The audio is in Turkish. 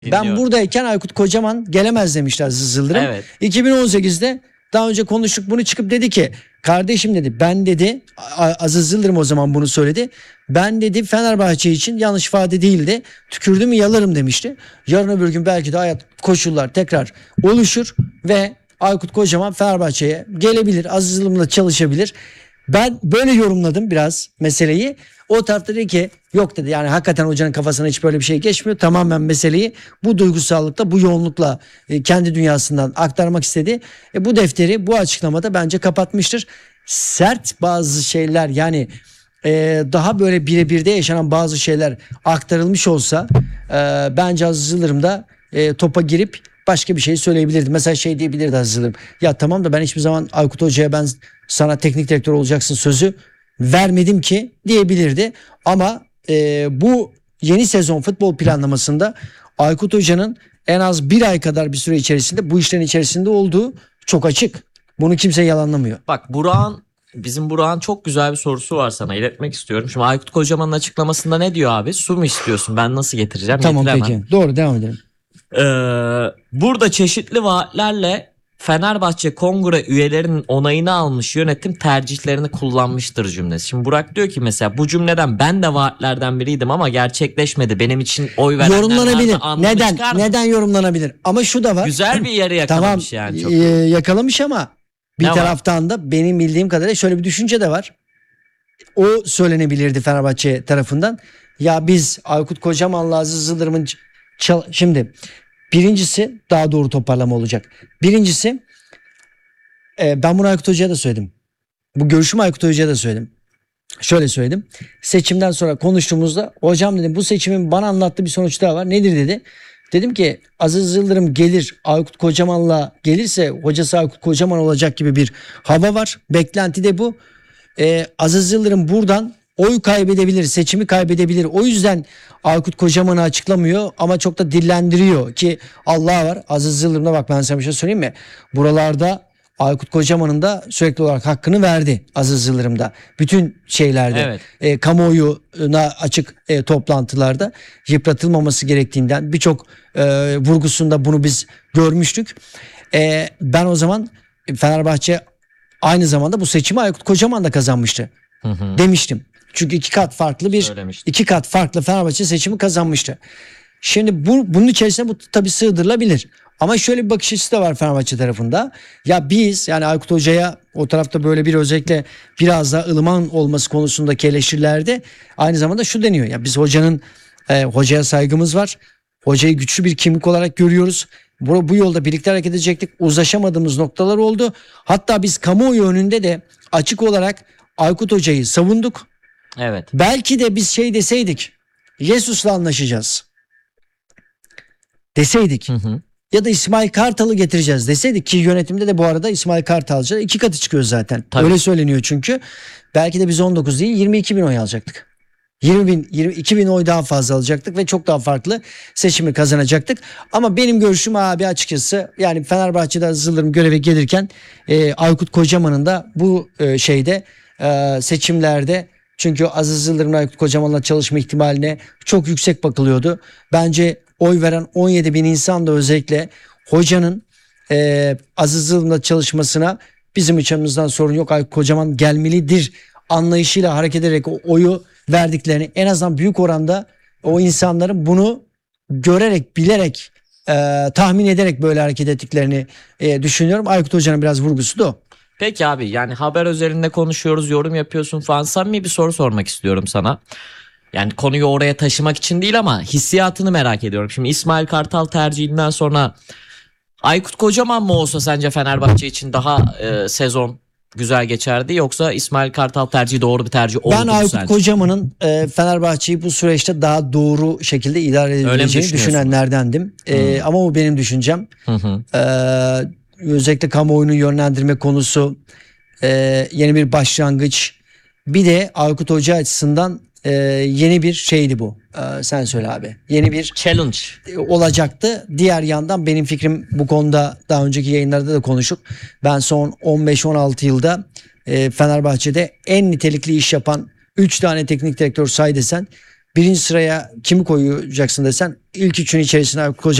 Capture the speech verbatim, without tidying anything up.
Ben Dinliyorum. buradayken Aykut Kocaman gelemez demişler Aziz Yıldırım. Evet. iki bin on sekizde daha önce konuştuk, bunu çıkıp dedi ki kardeşim dedi, ben dedi, Aziz Yıldırım o zaman bunu söyledi. Ben dedi Fenerbahçe için, yanlış ifade değildi, tükürdüm yalarım demişti. Yarın öbür gün belki de hayat koşullar tekrar oluşur ve Aykut Kocaman Fenerbahçe'ye gelebilir, Aziz Yıldırım'la çalışabilir. Ben böyle yorumladım biraz meseleyi. O tarafta dedi ki yok dedi, yani hakikaten hocanın kafasına hiç böyle bir şey geçmiyor. Tamamen meseleyi bu duygusallıkla, bu yoğunlukla e, kendi dünyasından aktarmak istedi. E, bu defteri bu açıklamada bence kapatmıştır. Sert bazı şeyler, yani e, daha böyle birebirde yaşanan bazı şeyler aktarılmış olsa e, bence Aziz Yıldırım da e, topa girip başka bir şey söyleyebilirdi. Mesela şey diyebilirdi Aziz Yıldırım. Ya tamam da ben hiçbir zaman Aykut Hoca'ya ben sana teknik direktör olacaksın sözü vermedim ki diyebilirdi. Ama e, bu yeni sezon futbol planlamasında Aykut Hoca'nın en az bir ay kadar bir süre içerisinde bu işlerin içerisinde olduğu çok açık. Bunu kimse yalanlamıyor. Bak Burak'ın, bizim Burak'ın çok güzel bir sorusu var, sana iletmek istiyorum. Şimdi Aykut Kocaman'ın açıklamasında ne diyor abi? Su mu istiyorsun? Ben nasıl getireceğim? Tamam Getiremem. peki. Doğru, devam edelim. Ee, burada çeşitli vaatlerle Fenerbahçe kongre üyelerinin onayını almış yönetim tercihlerini kullanmıştır cümlesi. Şimdi Burak diyor ki mesela bu cümleden ben de vaatlerden biriydim ama gerçekleşmedi. Benim için oy verenler Yorumlanabilir. vardı, Neden? çıkar mı? Neden yorumlanabilir? Ama şu da var. Güzel bir yere yakalamış tamam, yani. Çok. e, yakalamış ama bir Ne taraftan da benim bildiğim kadarıyla şöyle bir düşünce de var. O söylenebilirdi Fenerbahçe tarafından. Ya biz Aykut Kocaman'la Aziz Yıldırım'ın çal- şimdi birincisi daha doğru toparlama olacak. Birincisi e, ben bunu Aykut Hoca'ya da söyledim. Bu görüşümü Aykut Hoca'ya da söyledim. Şöyle söyledim. Seçimden sonra konuştuğumuzda hocam dedim, bu seçimin bana anlattığı bir sonuç daha var. Nedir dedi. Dedim ki Aziz Yıldırım gelir, Aykut Kocaman'la gelirse hocası Aykut Kocaman olacak gibi bir hava var. Beklenti de bu. Ee, Aziz Yıldırım buradan oy kaybedebilir, seçimi kaybedebilir. O yüzden Aykut Kocaman'ı açıklamıyor ama çok da dillendiriyor ki Allah var. Aziz Yıldırım'da bak, ben sana bir şey söyleyeyim mi? Buralarda Aykut Kocaman'ın da sürekli olarak hakkını verdi Aziz Yıldırım'da. Bütün şeylerde, Evet. e, kamuoyuna açık e, toplantılarda yıpratılmaması gerektiğinden birçok e, vurgusunda bunu biz görmüştük. E, ben o zaman Fenerbahçe aynı zamanda bu seçimi Aykut Kocaman da kazanmıştı Hı hı. demiştim. Çünkü iki kat farklı bir Söylemiştim. iki kat farklı Fenerbahçe seçimi kazanmıştı. Şimdi bu, bunun içerisine bu tabii sığdırılabilir. Ama şöyle bir bakış açısı da var Fenerbahçe tarafında. Ya biz, yani Aykut Hoca'ya o tarafta böyle bir özellikle biraz daha ılıman olması konusundaki eleştirilerde aynı zamanda şu deniyor. Ya biz hocanın e, hocaya saygımız var. Hocayı güçlü bir kimlik olarak görüyoruz. Bu, bu yolda birlikte hareket edecektik. Uzlaşamadığımız noktalar oldu. Hatta biz kamuoyu önünde de açık olarak Aykut Hoca'yı savunduk. Evet. Belki de biz şey deseydik, Jesus'la anlaşacağız deseydik. Hı hı. Ya da İsmail Kartal'ı getireceğiz deseydik, ki yönetimde de bu arada İsmail Kartal'cı iki katı çıkıyor zaten. Tabii. Öyle söyleniyor çünkü. Belki de biz on dokuz değil yirmi iki bin oy alacaktık. yirmi bin, yirmi iki bin oy daha fazla alacaktık ve çok daha farklı seçimi kazanacaktık. Ama benim görüşüm abi açıkçası, yani Fenerbahçe'de Aziz Yıldırım göreve gelirken e, Aykut Kocaman'ın da bu e, şeyde e, seçimlerde, çünkü Aziz Yıldırım'la Aykut Kocaman'la çalışma ihtimaline çok yüksek bakılıyordu. Bence oy veren on yedi bin insan da özellikle hocanın e, Aziz Yıldırım'la çalışmasına bizim içimizden sorun yok, Aykut Kocaman gelmelidir anlayışıyla hareket ederek o oyu verdiklerini, en azından büyük oranda o insanların bunu görerek, bilerek, e, tahmin ederek böyle hareket ettiklerini e, düşünüyorum. Aykut Hoca'nın biraz vurgusu da o. Peki abi, yani haber özelinde konuşuyoruz, yorum yapıyorsun falan. Samimi bir soru sormak istiyorum sana. Yani konuyu oraya taşımak için değil ama hissiyatını merak ediyorum. Şimdi İsmail Kartal tercihinden sonra Aykut Kocaman mı olsa sence Fenerbahçe için daha e, sezon güzel geçerdi, yoksa İsmail Kartal tercihi doğru bir tercih oldu Ben mu Aykut sence? Kocaman'ın e, Fenerbahçe'yi bu süreçte daha doğru şekilde idare edebileceğini düşünüyorsun? düşünenlerdendim. E, Hmm. ama bu benim düşüncem. Hı hı. E, özellikle kamuoyunu yönlendirme konusu, e, yeni bir başlangıç. Bir de Aykut Hoca açısından e, yeni bir şeydi bu. E, sen söyle abi. Yeni bir Challenge. olacaktı. Diğer yandan benim fikrim bu konuda, daha önceki yayınlarda da konuştuk. Ben son on beş on altı yılda e, Fenerbahçe'de en nitelikli iş yapan üç tane teknik direktör say desen birinci sıraya kimi koyacaksın desen ilk üçün içerisine abi